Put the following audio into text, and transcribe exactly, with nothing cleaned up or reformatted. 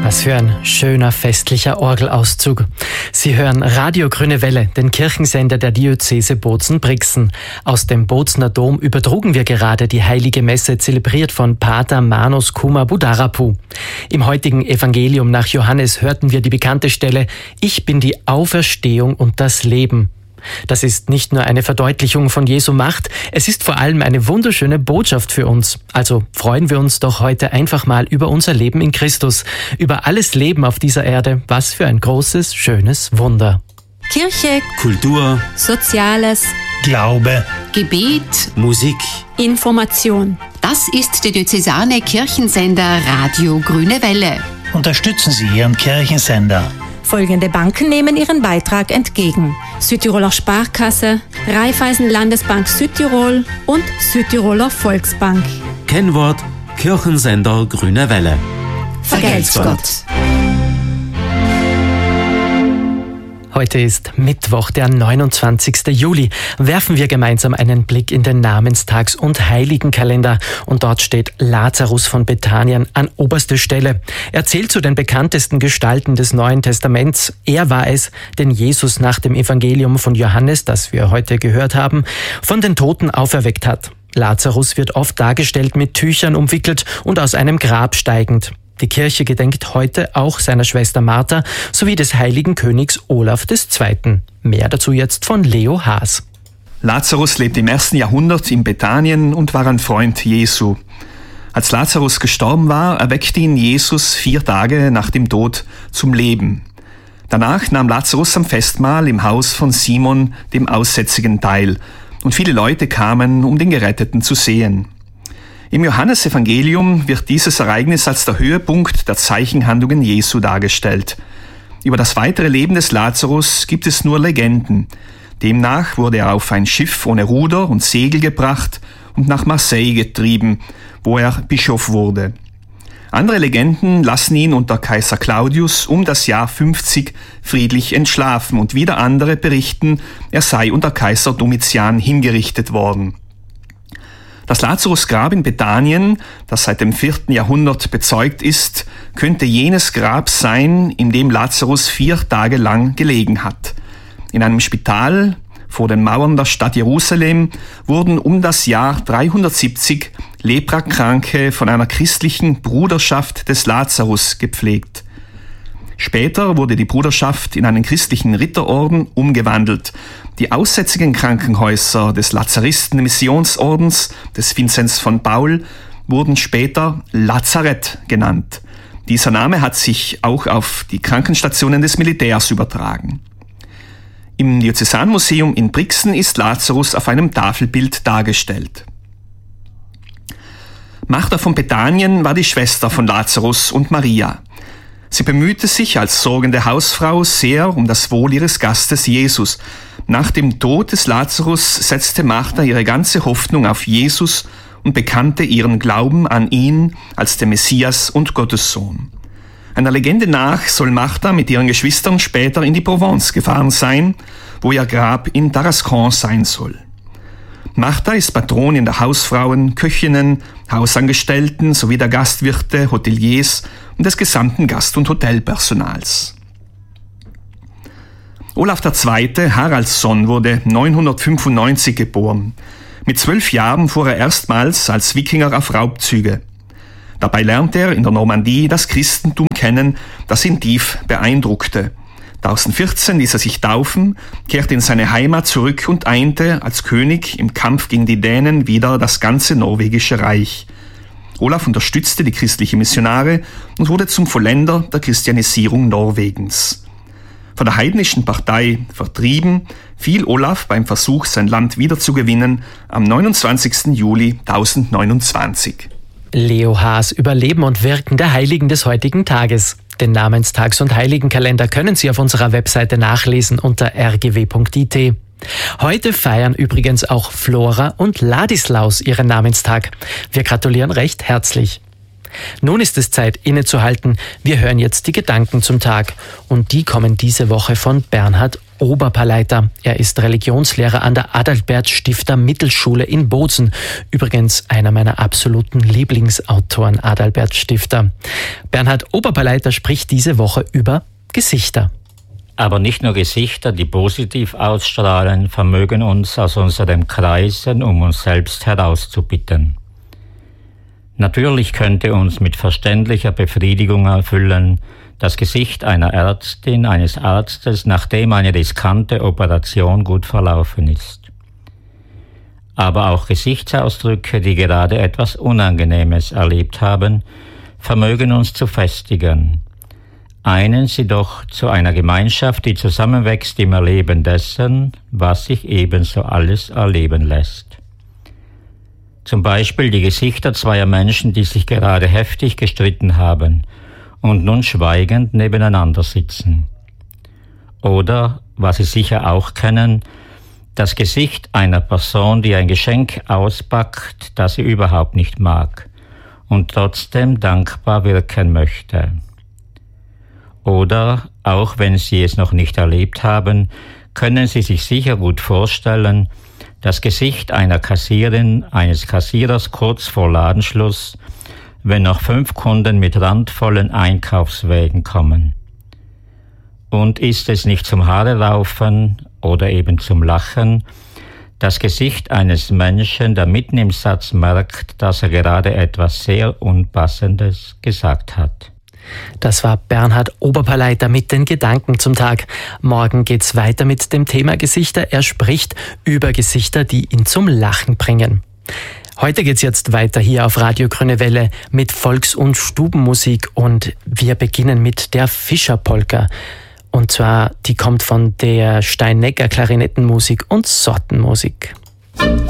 Was für ein schöner, festlicher Orgelauszug. Sie hören Radio Grüne Welle, den Kirchensender der Diözese Bozen-Brixen. Aus dem Bozener Dom übertrugen wir gerade die Heilige Messe, zelebriert von Pater Manus Kuma Budarapu. Im heutigen Evangelium nach Johannes hörten wir die bekannte Stelle: Ich bin die Auferstehung und das Leben. Das ist nicht nur eine Verdeutlichung von Jesu Macht, es ist vor allem eine wunderschöne Botschaft für uns. Also freuen wir uns doch heute einfach mal über unser Leben in Christus, über alles Leben auf dieser Erde. Was für ein großes, schönes Wunder. Kirche, Kultur, Soziales, Glaube, Gebet, Musik, Information. Das ist der diözesane Kirchensender Radio Grüne Welle. Unterstützen Sie Ihren Kirchensender. Folgende Banken nehmen ihren Beitrag entgegen: Südtiroler Sparkasse, Raiffeisen Landesbank Südtirol und Südtiroler Volksbank. Kennwort: Kirchensender Grüne Welle. Vergelt's Gott. Heute ist Mittwoch, der neunundzwanzigsten Juli. Werfen wir gemeinsam einen Blick in den Namenstags- und Heiligenkalender. Und dort steht Lazarus von Bethanien an oberster Stelle. Er zählt zu den bekanntesten Gestalten des Neuen Testaments. Er war es, den Jesus nach dem Evangelium von Johannes, das wir heute gehört haben, von den Toten auferweckt hat. Lazarus wird oft dargestellt mit Tüchern umwickelt und aus einem Grab steigend. Die Kirche gedenkt heute auch seiner Schwester Martha sowie des heiligen Königs Olaf der Zweite. Mehr dazu jetzt von Leo Haas. Lazarus lebte im ersten Jahrhundert in Bethanien und war ein Freund Jesu. Als Lazarus gestorben war, erweckte ihn Jesus vier Tage nach dem Tod zum Leben. Danach nahm Lazarus am Festmahl im Haus von Simon, dem Aussätzigen, teil, und viele Leute kamen, um den Geretteten zu sehen. Im Johannesevangelium wird dieses Ereignis als der Höhepunkt der Zeichenhandlungen Jesu dargestellt. Über das weitere Leben des Lazarus gibt es nur Legenden. Demnach wurde er auf ein Schiff ohne Ruder und Segel gebracht und nach Marseille getrieben, wo er Bischof wurde. Andere Legenden lassen ihn unter Kaiser Claudius um das Jahr fünfzig friedlich entschlafen, und wieder andere berichten, er sei unter Kaiser Domitian hingerichtet worden. Das Lazarusgrab in Bethanien, das seit dem vierten Jahrhundert bezeugt ist, könnte jenes Grab sein, in dem Lazarus vier Tage lang gelegen hat. In einem Spital vor den Mauern der Stadt Jerusalem wurden um das Jahr dreihundertsiebzig Leprakranke von einer christlichen Bruderschaft des Lazarus gepflegt. Später wurde die Bruderschaft in einen christlichen Ritterorden umgewandelt. Die aussätzigen Krankenhäuser des Lazaristen-Missionsordens des Vinzenz von Paul wurden später Lazarett genannt. Dieser Name hat sich auch auf die Krankenstationen des Militärs übertragen. Im Diözesanmuseum in Brixen ist Lazarus auf einem Tafelbild dargestellt. Martha von Bethanien war die Schwester von Lazarus und Maria. Sie bemühte sich als sorgende Hausfrau sehr um das Wohl ihres Gastes Jesus. Nach dem Tod des Lazarus setzte Martha ihre ganze Hoffnung auf Jesus und bekannte ihren Glauben an ihn als den Messias und Gottes Sohn. Einer Legende nach soll Martha mit ihren Geschwistern später in die Provence gefahren sein, wo ihr Grab in Tarascon sein soll. Martha ist Patronin der Hausfrauen, Köchinnen, Hausangestellten sowie der Gastwirte, Hoteliers und des gesamten Gast- und Hotelpersonals. Olaf der Zweite, Haraldsson, wurde neunhundertfünfundneunzig geboren. Mit zwölf Jahren fuhr er erstmals als Wikinger auf Raubzüge. Dabei lernte er in der Normandie das Christentum kennen, das ihn tief beeindruckte. tausendvierzehn ließ er sich taufen, kehrte in seine Heimat zurück und einte als König im Kampf gegen die Dänen wieder das ganze norwegische Reich. Olaf unterstützte die christlichen Missionare und wurde zum Vollender der Christianisierung Norwegens. Von der heidnischen Partei vertrieben, fiel Olaf beim Versuch, sein Land wiederzugewinnen, am neunundzwanzigsten Juli tausendneunundzwanzig. Leo Haas über Leben und Wirken der Heiligen des heutigen Tages. Den Namenstags- und Heiligenkalender können Sie auf unserer Webseite nachlesen unter r g w punkt i t. Heute feiern übrigens auch Flora und Ladislaus ihren Namenstag. Wir gratulieren recht herzlich. Nun ist es Zeit, innezuhalten. Wir hören jetzt die Gedanken zum Tag. Und die kommen diese Woche von Bernhard Oberpaleiter. Er ist Religionslehrer an der Adalbert Stifter Mittelschule in Bozen. Übrigens einer meiner absoluten Lieblingsautoren, Adalbert Stifter. Bernhard Oberpaleiter spricht diese Woche über Gesichter. Aber nicht nur Gesichter, die positiv ausstrahlen, vermögen uns aus unserem Kreisen, um uns selbst herauszubitten. Natürlich könnte uns mit verständlicher Befriedigung erfüllen das Gesicht einer Ärztin, eines Arztes, nachdem eine riskante Operation gut verlaufen ist. Aber auch Gesichtsausdrücke, die gerade etwas Unangenehmes erlebt haben, vermögen uns zu festigen. Einen sie doch zu einer Gemeinschaft, die zusammenwächst im Erleben dessen, was sich ebenso alles erleben lässt. Zum Beispiel die Gesichter zweier Menschen, die sich gerade heftig gestritten haben und nun schweigend nebeneinander sitzen. Oder, was Sie sicher auch kennen, das Gesicht einer Person, die ein Geschenk auspackt, das sie überhaupt nicht mag und trotzdem dankbar wirken möchte. Oder, auch wenn Sie es noch nicht erlebt haben, können Sie sich sicher gut vorstellen, das Gesicht einer Kassiererin, eines Kassierers kurz vor Ladenschluss, wenn noch fünf Kunden mit randvollen Einkaufswägen kommen. Und ist es nicht zum Haareraufen oder eben zum Lachen, das Gesicht eines Menschen, der mitten im Satz merkt, dass er gerade etwas sehr Unpassendes gesagt hat. Das war Bernhard Oberpaleiter mit den Gedanken zum Tag. Morgen geht's weiter mit dem Thema Gesichter. Er spricht über Gesichter, die ihn zum Lachen bringen. Heute geht's jetzt weiter hier auf Radio Grüne Welle mit Volks- und Stubenmusik und wir beginnen mit der Fischerpolka. Und zwar, die kommt von der Steinecker Klarinettenmusik und Sortenmusik.